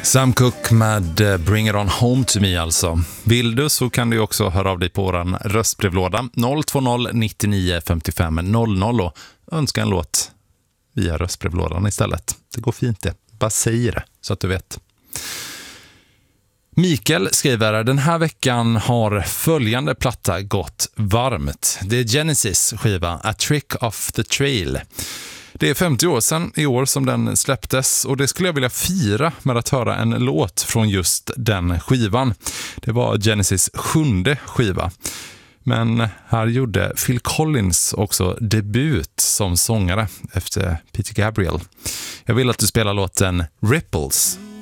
Sam Cooke med Bring It On Home To Me alltså. Vill du så kan du också höra av dig på våran röstbrevlåda 020 99 55 00 och önska en låt via röstbrevlådan istället. Det går fint det. Bara säg det så att du vet. Mikael skriver, den här veckan har följande platta gått varmt. Det är Genesis skiva A Trick Off The Trail. Det är 50 år sedan i år som den släpptes och det skulle jag vilja fira med att höra en låt från just den skivan. Det var Genesis 7:e skiva. Men här gjorde Phil Collins också debut som sångare efter Peter Gabriel. Jag vill att du spelar låten Ripples.